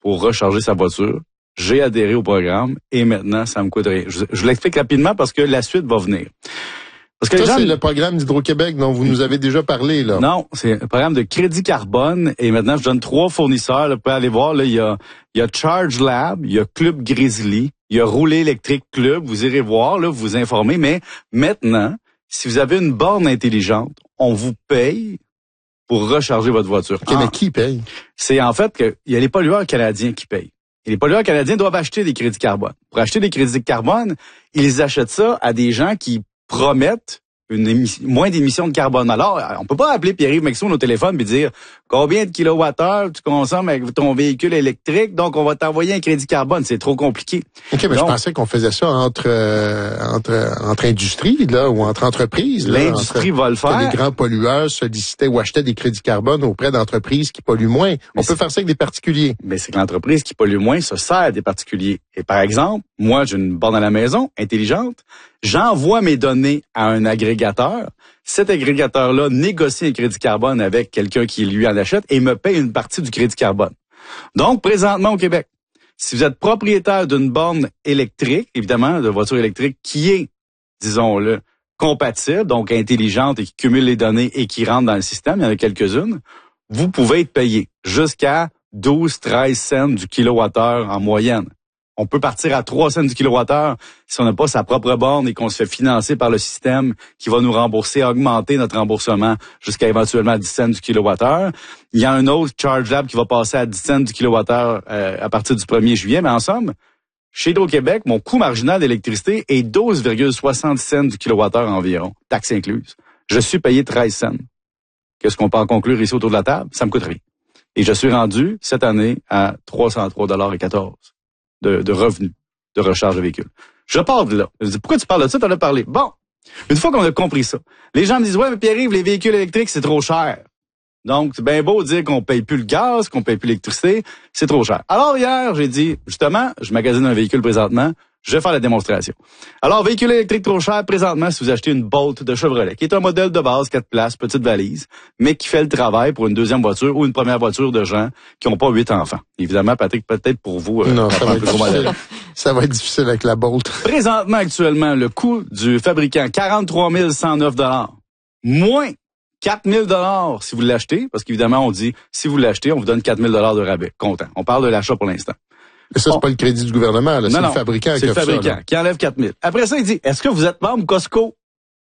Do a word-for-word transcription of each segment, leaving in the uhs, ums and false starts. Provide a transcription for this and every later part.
pour recharger sa voiture. J'ai adhéré au programme et maintenant, ça me coûte rien. Je, je vous l'explique rapidement parce que la suite va venir. Parce que ça, les gens... c'est le programme d'Hydro-Québec dont vous nous avez déjà parlé, là. Non, c'est un programme de crédit carbone. Et maintenant, je donne trois fournisseurs. Là, vous pouvez aller voir, là, il y a, il y a Charge Lab, il y a Club Grizzly, il y a Rouler électrique Club. Vous irez voir, là, vous vous informez. Mais maintenant, si vous avez une borne intelligente, on vous paye pour recharger votre voiture. OK, ah, mais qui paye? C'est en fait qu'il y a les pollueurs canadiens qui payent. Et les pollueurs canadiens doivent acheter des crédits carbone. Pour acheter des crédits carbone, ils achètent ça à des gens qui promettent une émission, moins d'émissions de carbone. Alors, on peut pas appeler Pierre-Yves Mexon au téléphone et dire combien de kilowattheures tu consommes avec ton véhicule électrique, donc on va t'envoyer un crédit carbone. C'est trop compliqué. OK, mais donc, je pensais qu'on faisait ça entre euh, entre entre industries là ou entre entreprises. L'industrie là, va le faire. Que les grands pollueurs sollicitaient ou achetaient des crédits carbone auprès d'entreprises qui polluent moins. On mais peut faire ça avec des particuliers. Mais c'est que l'entreprise qui pollue moins se sert des particuliers. Et par exemple, moi, j'ai une borne à la maison intelligente. J'envoie mes données à un agrégateur. Cet agrégateur-là négocie un crédit carbone avec quelqu'un qui lui en achète et me paye une partie du crédit carbone. Donc, présentement au Québec, si vous êtes propriétaire d'une borne électrique, évidemment, de voiture électrique qui est, disons-le, compatible, donc intelligente et qui cumule les données et qui rentre dans le système, il y en a quelques-unes, vous pouvez être payé jusqu'à douze à treize cents du kilowattheure en moyenne. On peut partir à trois cents du kilowattheure si on n'a pas sa propre borne et qu'on se fait financer par le système qui va nous rembourser, augmenter notre remboursement jusqu'à éventuellement dix cents du kilowattheure. Il y a un autre Charge Lab qui va passer à dix cents du kilowattheure euh, à partir du premier juillet. Mais en somme, chez Hydro-Québec, mon coût marginal d'électricité est douze virgule soixante cents du kilowattheure environ, taxes incluses. Je suis payé treize cents. Qu'est-ce qu'on peut en conclure ici autour de la table? Ça me coûte rien. Et je suis rendu cette année à trois cent trois dollars et quatorze de, de revenus de recharge de véhicule. Je pars de là. Je dis, pourquoi tu parles de ça? Tu en as parlé. Bon, une fois qu'on a compris ça, les gens me disent, ouais, mais Pierre-Yves, les véhicules électriques, c'est trop cher. Donc, c'est bien beau de dire qu'on paye plus le gaz, qu'on paye plus l'électricité, c'est trop cher. Alors, hier, j'ai dit, justement, je magasine un véhicule présentement, je vais faire la démonstration. Alors, véhicule électrique trop cher, présentement, si vous achetez une Bolt de Chevrolet, qui est un modèle de base, quatre places, petite valise, mais qui fait le travail pour une deuxième voiture ou une première voiture de gens qui n'ont pas huit enfants. Évidemment, Patrick, peut-être pour vous, euh, non, ça va, être difficile. ça va être difficile avec la Bolt. Présentement, actuellement, le coût du fabricant, quarante-trois mille cent neuf dollars. Moins quatre mille dollars si vous l'achetez, parce qu'évidemment, on dit, si vous l'achetez, on vous donne quatre mille dollars de rabais. Content. On parle de l'achat pour l'instant. Mais ça, c'est pas le crédit du gouvernement, là. C'est le fabricant qui offre ça. C'est le fabricant qui enlève quatre mille. Après ça, il dit, est-ce que vous êtes membre Costco?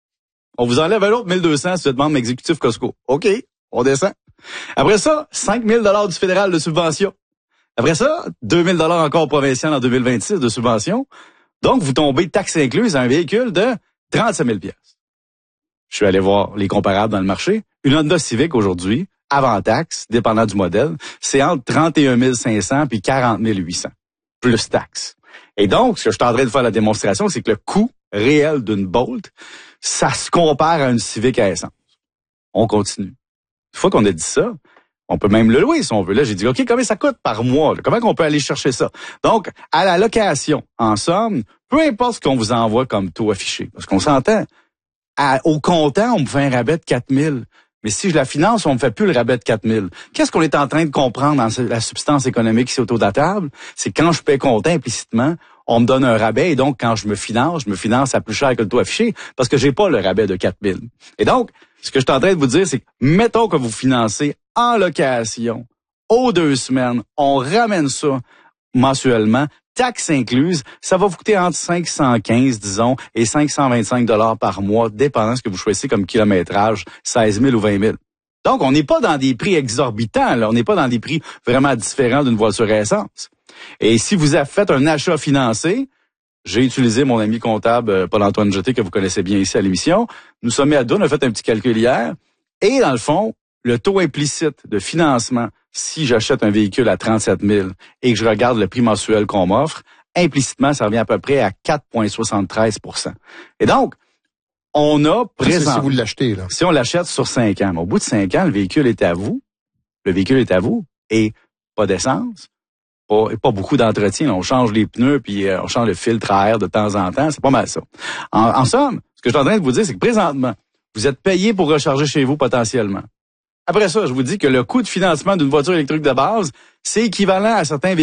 On vous enlève un autre mille deux cents si vous êtes membre exécutif Costco. OK, on descend. Après ça, cinq mille dollars du fédéral de subvention. Après ça, deux mille dollars encore provincial en deux mille vingt-six de subvention. Donc, vous tombez taxes incluses à un véhicule de trente-sept mille piastres. Je suis allé voir les comparables dans le marché. Une Honda Civic aujourd'hui, avant taxe, dépendant du modèle, c'est entre trente et un mille cinq cents puis quarante mille huit cents, plus taxes. Et donc, ce que je suis en train de faire la démonstration, c'est que le coût réel d'une Bolt, ça se compare à une Civic à essence. On continue. Une fois qu'on a dit ça, on peut même le louer si on veut. Là, j'ai dit, OK, combien ça coûte par mois? Là? Comment on peut aller chercher ça? Donc, à la location, en somme, peu importe ce qu'on vous envoie comme taux affiché, parce qu'on s'entend, à, au comptant, on me fait un rabais de quatre mille. Mais si je la finance, on me fait plus le rabais de quatre mille. Qu'est-ce qu'on est en train de comprendre dans la substance économique ici autour de la table? C'est quand je paie comptant implicitement, on me donne un rabais et donc quand je me finance, je me finance à plus cher que le taux affiché parce que j'ai pas le rabais de quatre mille. Et donc, ce que je suis en train de vous dire, c'est que mettons que vous financez en location aux deux semaines, on ramène ça mensuellement, taxes incluses, ça va vous coûter entre cinq cent quinze, disons, et cinq cent vingt-cinq dollars par mois, dépendant de ce que vous choisissez comme kilométrage, seize mille ou vingt mille. Donc, on n'est pas dans des prix exorbitants, là. On n'est pas dans des prix vraiment différents d'une voiture à essence. Et si vous avez fait un achat financé, j'ai utilisé mon ami comptable Paul-Antoine Jeté, que vous connaissez bien ici à l'émission. Nous sommes mis à deux, on a fait un petit calcul hier. Et dans le fond, le taux implicite de financement, si j'achète un véhicule à trente-sept mille et que je regarde le prix mensuel qu'on m'offre, implicitement, ça revient à peu près à quatre virgule soixante-treize pour cent. Et donc, on a présent. Si vous l'achetez, là. Si on l'achète sur cinq ans, mais au bout de cinq ans, le véhicule est à vous. Le véhicule est à vous. Et pas d'essence. Pas, pas beaucoup d'entretien. On change les pneus puis euh, on change le filtre à air de temps en temps. C'est pas mal ça. En, en somme, ce que je suis en train de vous dire, c'est que présentement, vous êtes payé pour recharger chez vous potentiellement. Après ça, je vous dis que le coût de financement d'une voiture électrique de base, c'est équivalent à certains véhicules